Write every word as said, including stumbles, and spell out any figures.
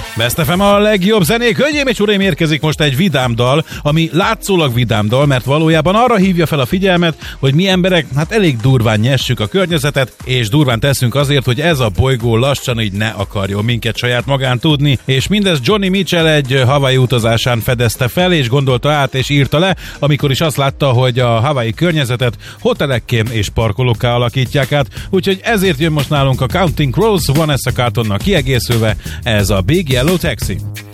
Best ef em a legjobb zenék. Hölgyeim és uraim, érkezik most egy vidám dal, ami látszólag vidám dal, mert valójában arra hívja fel a figyelmet, hogy mi emberek hát elég durván nyessük a környezetet, és durván teszünk azért, hogy ez a bolygó lassan így ne akarjon minket saját magán tudni, és mindez Johnny Mitchell egy Hawaii utazásán fedezte fel, és gondolta át, és írta le, amikor is azt látta, hogy a Hawaii környezetet hotelekké és parkolókká alakítják át, úgyhogy ezért jön most nálunk a Counting Crows, Vanessa Carltonnal kiegészülve, ez a Big Yellow Taxi.